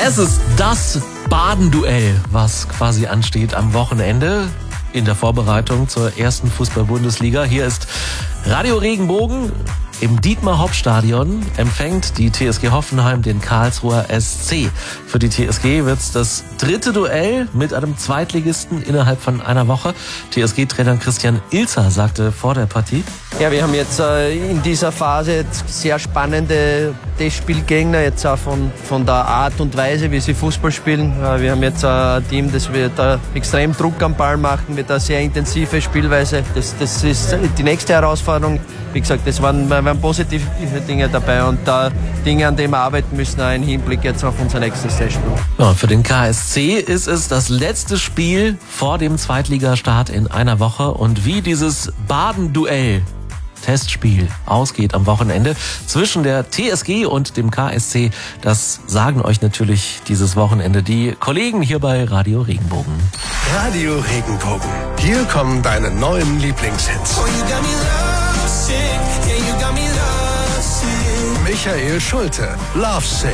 Es ist das Baden-Duell, was quasi ansteht am Wochenende in der Vorbereitung zur ersten Fußball-Bundesliga. Hier ist Radio Regenbogen. Im Dietmar-Hopp-Stadion empfängt die TSG Hoffenheim den Karlsruher SC. Für die TSG wird's das dritte Duell mit einem Zweitligisten innerhalb von einer Woche. TSG-Trainer Christian Ilzer sagte vor der Partie: Ja, wir haben jetzt in dieser Phase sehr spannende Testspielgegner, jetzt auch von der Art und Weise, wie sie Fußball spielen. Wir haben jetzt ein Team, das wird extrem Druck am Ball machen, mit einer sehr intensive Spielweise. Das ist die nächste Herausforderung. Wie gesagt, das waren positive Dinge dabei und Dinge, an denen wir arbeiten müssen, auch im Hinblick jetzt auf unser nächstes Testspiel. Ja, für den KSC ist es das letzte Spiel vor dem Zweitligastart in einer Woche. Und wie dieses Baden-Duell Testspiel ausgeht am Wochenende zwischen der TSG und dem KSC, das sagen euch natürlich dieses Wochenende die Kollegen hier bei Radio Regenbogen. Radio Regenbogen. Hier kommen deine neuen Lieblingshits. Michael Schulte, Love Sick.